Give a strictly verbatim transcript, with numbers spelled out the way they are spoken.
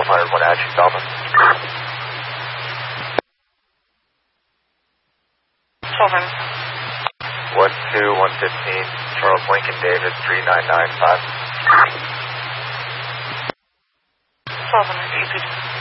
twelve hundred, one Action Delta. twelve hundred. one two, one fifteen, Charles Lincoln David, three nine nine five. twelve hundred, E P D.